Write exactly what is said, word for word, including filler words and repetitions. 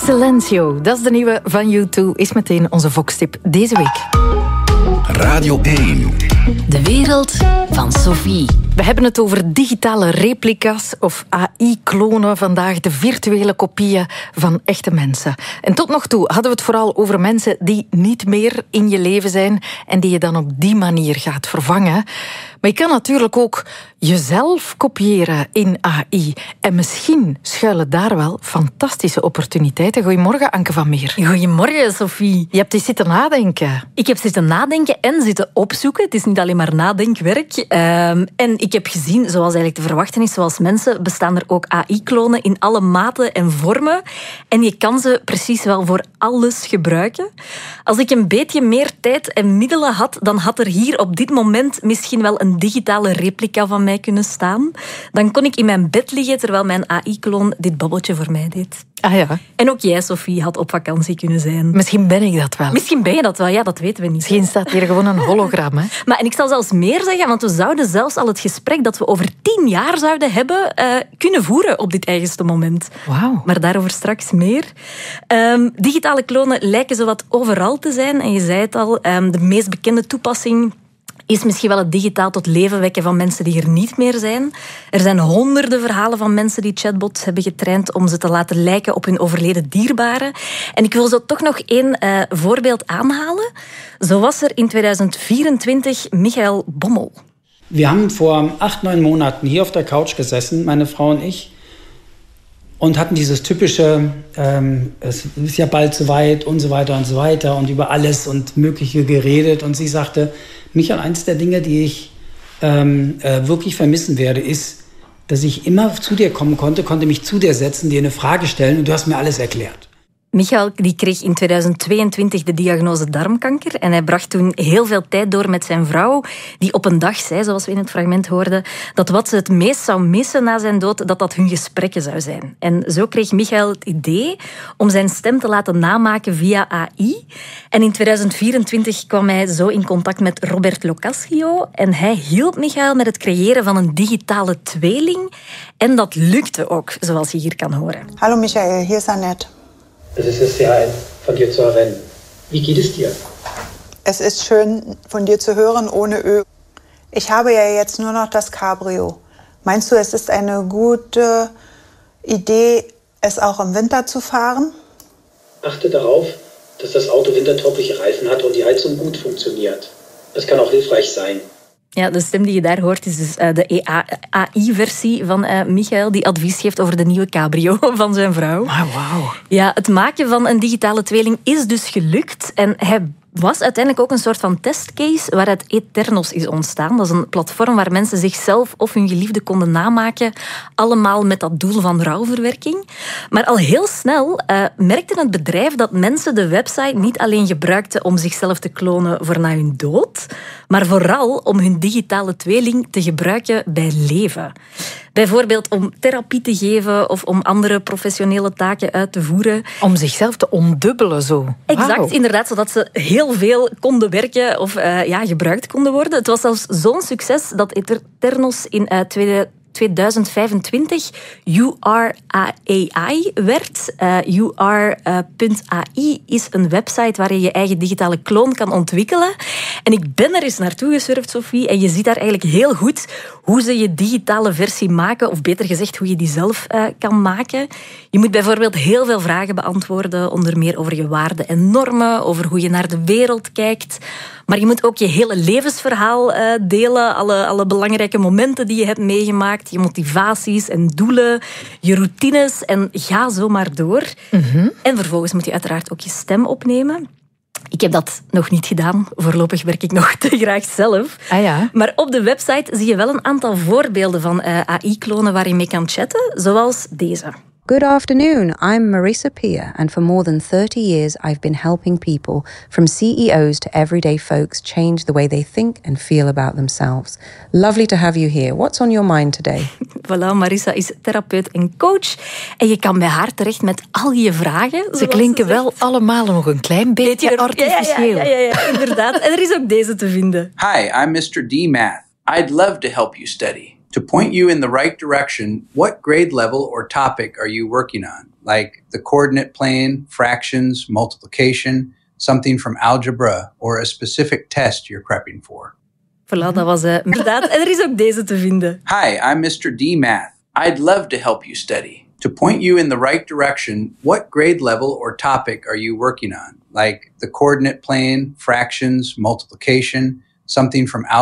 Silencio, dat is de nieuwe van U twee, is meteen onze Vox-tip deze week. Radio één. De wereld van Sophie. We hebben het over digitale replica's of A I-klonen vandaag, de virtuele kopieën van echte mensen. En tot nog toe hadden we het vooral over mensen die niet meer in je leven zijn en die je dan op die manier gaat vervangen. Maar je kan natuurlijk ook jezelf kopiëren in A I. En misschien schuilen daar wel fantastische opportuniteiten. Goedemorgen, Anke van Meer. Goedemorgen, Sophie. Je hebt eens zitten nadenken. Ik heb zitten nadenken en zitten opzoeken. Het is niet alleen maar nadenkwerk. Um, en ik heb gezien, zoals eigenlijk te verwachten is, zoals mensen, bestaan er ook A I-klonen in alle maten en vormen. En je kan ze precies wel voor alles gebruiken. Als ik een beetje meer tijd en middelen had, dan had er hier op dit moment misschien wel een digitale replica van mij kunnen staan. Dan kon ik in mijn bed liggen terwijl mijn A I-kloon dit babbeltje voor mij deed. Ah ja. En ook jij, Sophie, had op vakantie kunnen zijn. Misschien ben ik dat wel. Misschien ben je dat wel, ja, dat weten we niet. Misschien staat hier gewoon een hologram, hè? Maar en ik zal zelfs meer zeggen, want we zouden zelfs al het gesprek dat we over tien jaar zouden hebben uh, kunnen voeren op dit eigenste moment. Wauw. Maar daarover straks meer. Um, digitale klonen lijken zowat overal te zijn. En je zei het al, um, de meest bekende toepassing is misschien wel het digitaal tot leven wekken van mensen die er niet meer zijn. Er zijn honderden verhalen van mensen die chatbots hebben getraind om ze te laten lijken op hun overleden dierbaren. En ik wil zo toch nog één uh, voorbeeld aanhalen. Zo was er in tweeduizend vierentwintig Michael Bommel. Wir haben vor acht, neun Monaten hier auf der Couch gesessen, meine Frau und ich, und hatten dieses typische, ähm, es ist ja bald soweit und so weiter und so weiter und über alles und Mögliche geredet. Und sie sagte, Michael, eins der Dinge, die ich ähm, äh, wirklich vermissen werde, ist, dass ich immer zu dir kommen konnte, konnte mich zu dir setzen, dir eine Frage stellen und du hast mir alles erklärt. Michael die kreeg in tweeduizend tweeëntwintig de diagnose darmkanker en hij bracht toen heel veel tijd door met zijn vrouw, die op een dag zei, zoals we in het fragment hoorden, dat wat ze het meest zou missen na zijn dood, dat dat hun gesprekken zou zijn. En zo kreeg Michael het idee om zijn stem te laten namaken via A I. En in tweeduizend vierentwintig kwam hij zo in contact met Robert Locascio en hij hielp Michael met het creëren van een digitale tweeling. En dat lukte ook, zoals je hier kan horen. Hallo Michael, hier is Annette. Es ist es sehr von dir zu erwähnen. Wie geht es dir? Es ist schön, von dir zu hören, ohne Ö. Ich habe ja jetzt nur noch das Cabrio. Meinst du, es ist eine gute Idee, es auch im Winter zu fahren? Achte darauf, dass das Auto wintertaugliche Reifen hat und die Heizung gut funktioniert. Das kann auch hilfreich sein. Ja, de stem die je daar hoort is dus uh, de A I-versie van uh, Michael, die advies geeft over de nieuwe cabrio van zijn vrouw. Ah, wauw. Ja, het maken van een digitale tweeling is dus gelukt. En hij was uiteindelijk ook een soort van testcase waaruit Eternus is ontstaan. Dat is een platform waar mensen zichzelf of hun geliefde konden namaken, allemaal met dat doel van rouwverwerking. Maar al heel snel uh, merkte het bedrijf dat mensen de website niet alleen gebruikten om zichzelf te klonen voor na hun dood, maar vooral om hun digitale tweeling te gebruiken bij leven. Bijvoorbeeld om therapie te geven of om andere professionele taken uit te voeren. Om zichzelf te ondubbelen zo. Exact, wow. Inderdaad, zodat ze heel veel konden werken of uh, ja, gebruikt konden worden. Het was zelfs zo'n succes dat Eternus in uh, tweeduizend vijfentwintig U R A I werd. Uh, U R punt A I is een website waar je je eigen digitale kloon kan ontwikkelen. En ik ben er eens naartoe gesurfd, Sophie, en je ziet daar eigenlijk heel goed hoe ze je digitale versie maken, of beter gezegd, hoe je die zelf uh, kan maken. Je moet bijvoorbeeld heel veel vragen beantwoorden, onder meer over je waarden en normen, over hoe je naar de wereld kijkt. Maar je moet ook je hele levensverhaal uh, delen, alle, alle belangrijke momenten die je hebt meegemaakt, je motivaties en doelen, je routines en ga zo maar door. Mm-hmm. En vervolgens moet je uiteraard ook je stem opnemen. Ik heb dat nog niet gedaan. Voorlopig werk ik nog te graag zelf. Ah ja. Maar op de website zie je wel een aantal voorbeelden van uh, A I-klonen waar je mee kan chatten, zoals deze. Good afternoon, I'm Marisa Peer, and for more than thirty years I've been helping people, from C E Os to everyday folks, change the way they think and feel about themselves. Lovely to have you here. What's on your mind today? Voilà, Marisa is therapeut en coach. En je kan bij haar terecht met al je vragen. Ze klinken ze wel allemaal nog een klein beetje er, artificieel. Ja, ja, ja, ja, ja, inderdaad. En er is ook deze te vinden. Hi, I'm mister D Math. I'd love to help you study. To point you in the right direction, what grade level or topic are you working on? like the coordinate plane, fractions, multiplication, something from algebra, or a specific test you're prepping for. Voilà, dat was uh, inderdaad. En er is ook deze te vinden. Hi, I'm Mister D Math. I'd love to help you study. To point you in the right direction, what grade level or topic are you working on? Like the coordinate plane, fractions, multiplication, something from algebra.